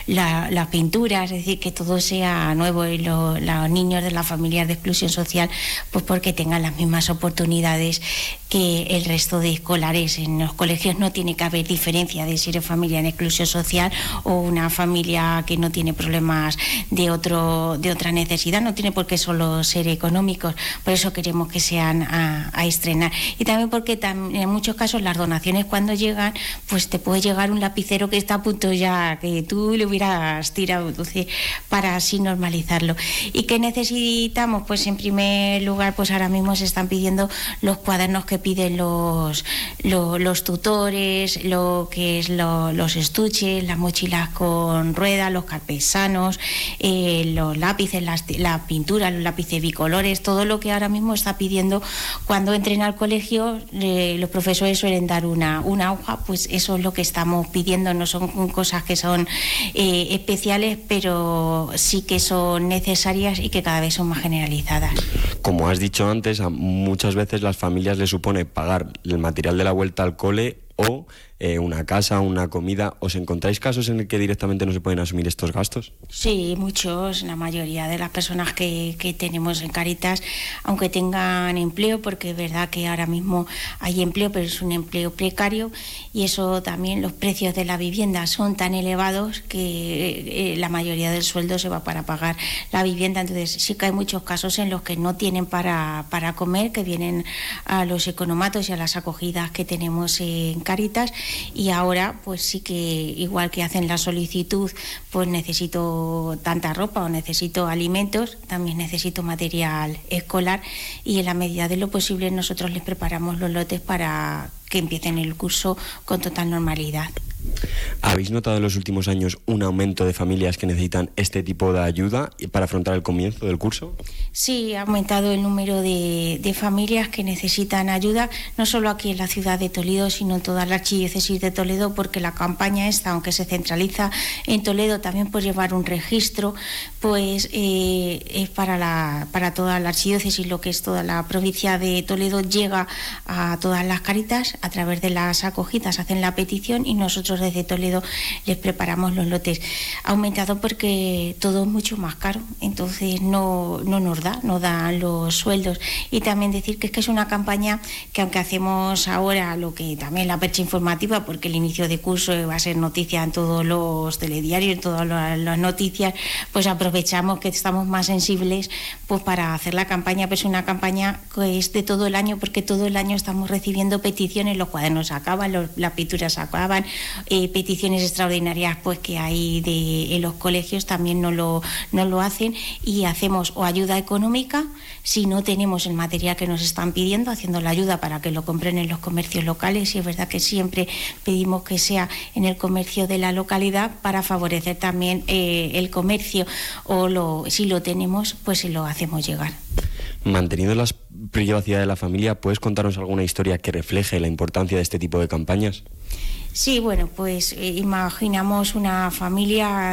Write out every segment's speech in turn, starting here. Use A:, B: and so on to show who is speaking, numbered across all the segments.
A: las pinturas, es decir, que todo sea nuevo y los niños de las familias de exclusión social, pues porque tengan las mismas oportunidades que el resto de escolares. En los colegios no tiene que haber diferencia de si eres familia en exclusión social o una familia que no tiene problemas de otra necesidad, no tiene por qué solo ser económicos, por eso queremos que sean a estrenar. Y también porque en muchos casos las donaciones cuando llegan, pues te puede llegar un lapicero que está a punto ya, que tú le hubieras tirado, entonces, para así normalizarlo. ¿Y qué necesitamos? Pues en primer lugar, pues ahora mismo se están pidiendo los cuadernos que piden los tutores, lo que es los estuches, las mochilas con ruedas, los carpesanos, los lápices, la pintura, los lápices bicolores, todo lo que ahora mismo está pidiendo cuando entren al colegio. Los profesores suelen dar una hoja, pues eso es lo que estamos pidiendo. No son cosas que son especiales, pero sí que son necesarias y que cada vez son más generalizadas.
B: Como has dicho antes, muchas veces las familias les supone pagar el material de la vuelta al cole o una casa, una comida. ¿Os encontráis casos en el que directamente no se pueden asumir estos gastos?
A: Sí, muchos. La mayoría de las personas que tenemos en Cáritas, aunque tengan empleo, porque es verdad que ahora mismo hay empleo, pero es un empleo precario, y eso también, los precios de la vivienda son tan elevados que la mayoría del sueldo se va para pagar la vivienda. Entonces sí que hay muchos casos en los que no tienen para comer, que vienen a los economatos y a las acogidas que tenemos en Cáritas. Y ahora pues sí que igual que hacen la solicitud, pues necesito tanta ropa o necesito alimentos, también necesito material escolar, y en la medida de lo posible nosotros les preparamos los lotes para que empiecen el curso con total normalidad.
B: ¿Habéis notado en los últimos años un aumento de familias que necesitan este tipo de ayuda para afrontar el comienzo del curso?
A: Sí, ha aumentado el número de familias que necesitan ayuda, no solo aquí en la ciudad de Toledo, sino en toda la archidiócesis de Toledo, porque la campaña esta, aunque se centraliza en Toledo, también por llevar un registro, pues es para toda la archidiócesis, lo que es toda la provincia de Toledo, llega a todas las Cáritas a través de las acogidas, hacen la petición y nosotros desde Toledo les preparamos los lotes. Ha aumentado porque todo es mucho más caro, entonces no nos dan los sueldos. Y también decir que es una campaña que, aunque hacemos ahora lo que también la percha informativa, porque el inicio de curso va a ser noticia en todos los telediarios, en todas las noticias, pues aprovechamos que estamos más sensibles pues para hacer la campaña. Pues una campaña que es de todo el año, porque todo el año estamos recibiendo peticiones, los cuadernos acaban, las pinturas acaban, peticiones extraordinarias pues que hay en los colegios también no lo hacen, y hacemos o ayuda económica si no tenemos el material que nos están pidiendo, haciendo la ayuda para que lo compren en los comercios locales, y es verdad que siempre pedimos que sea en el comercio de la localidad para favorecer también el comercio, o si lo tenemos pues se lo hacemos llegar.
B: Manteniendo la privacidad de la familia, ¿puedes contarnos alguna historia que refleje la importancia de este tipo de campañas?
A: Sí, bueno, pues imaginamos una familia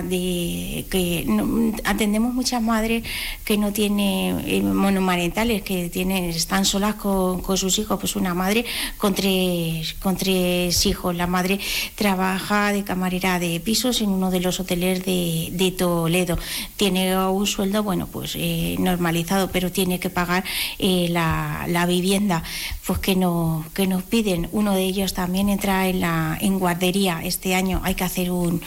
A: atendemos muchas madres que no tienen monomarentales, que están solas con sus hijos. Pues una madre con tres hijos. La madre trabaja de camarera de pisos en uno de los hoteles de Toledo. Tiene un sueldo, bueno, pues normalizado, pero tiene que pagar la vivienda. Pues que nos piden. Uno de ellos también entra en guardería. Este año hay que hacer un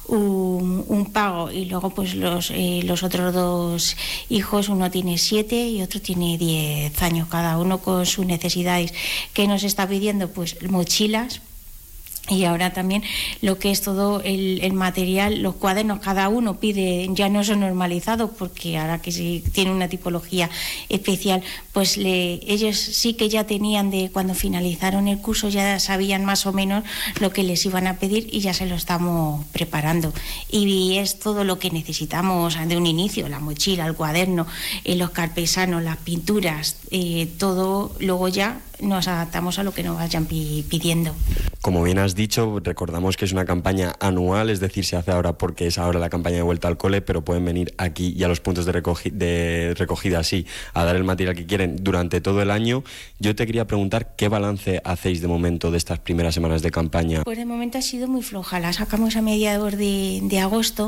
A: pago, y luego pues los otros dos hijos, uno tiene 7 y otro tiene 10 años, cada uno con sus necesidades. ¿Qué nos está pidiendo? Pues mochilas. Y ahora también lo que es todo el material, los cuadernos, cada uno pide, ya no son normalizados, porque ahora que sí tiene una tipología especial, pues ellos sí que ya tenían, de cuando finalizaron el curso, ya sabían más o menos lo que les iban a pedir, y ya se lo estamos preparando. Y es todo lo que necesitamos de un inicio: la mochila, el cuaderno, los carpesanos, las pinturas, todo. Luego ya nos adaptamos a lo que nos vayan pidiendo.
B: Como bien has dicho, recordamos que es una campaña anual, es decir, se hace ahora porque es ahora la campaña de vuelta al cole, pero pueden venir aquí y a los puntos de recogida así, a dar el material que quieren durante todo el año. Yo te quería preguntar, ¿qué balance hacéis de momento de estas primeras semanas de campaña?
A: Pues de momento ha sido muy floja, la sacamos a mediados de agosto,